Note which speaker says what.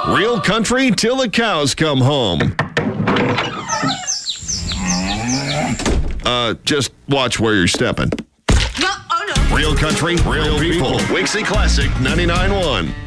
Speaker 1: Real country till the cows come home. Just watch where you're stepping.
Speaker 2: No, oh no.
Speaker 1: Real country, real people. Wixie Classic 99.1.